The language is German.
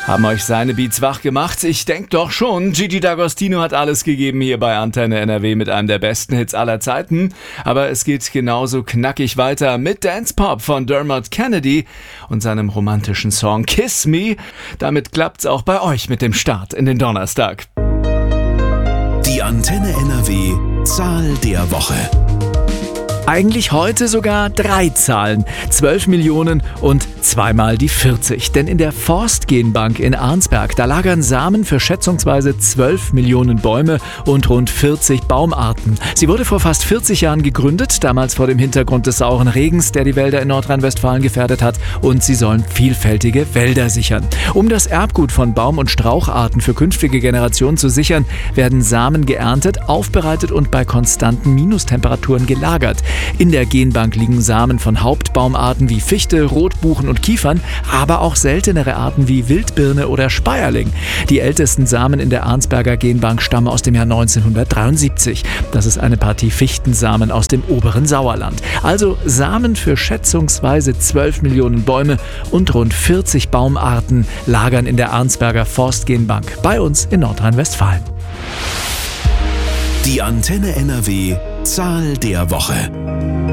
Haben euch seine Beats wach gemacht? Ich denke doch schon. Gigi D'Agostino hat alles gegeben hier bei Antenne NRW mit einem der besten Hits aller Zeiten. Aber es geht genauso knackig weiter mit Dance Pop von Dermot Kennedy und seinem romantischen Song Kiss Me. Damit klappt's auch bei euch mit dem Start in den Donnerstag. Die Antenne NRW Zahl der Woche. Eigentlich heute sogar 3 Zahlen. 12 Millionen und zweimal die 40. Denn in der Forstgenbank in Arnsberg, da lagern Samen für schätzungsweise 12 Millionen Bäume und rund 40 Baumarten. Sie wurde vor fast 40 Jahren gegründet, damals vor dem Hintergrund des sauren Regens, der die Wälder in Nordrhein-Westfalen gefährdet hat. Und sie sollen vielfältige Wälder sichern. Um das Erbgut von Baum- und Straucharten für künftige Generationen zu sichern, werden Samen geerntet, aufbereitet und bei konstanten Minustemperaturen gelagert. In der Genbank liegen Samen von Hauptbaumarten wie Fichte, Rotbuchen und Kiefern, aber auch seltenere Arten wie Wildbirne oder Speierling. Die ältesten Samen in der Arnsberger Genbank stammen aus dem Jahr 1973. Das ist eine Partie Fichtensamen aus dem oberen Sauerland. Also Samen für schätzungsweise 12 Millionen Bäume und rund 40 Baumarten lagern in der Arnsberger Forstgenbank bei uns in Nordrhein-Westfalen. Die Antenne NRW Zahl der Woche.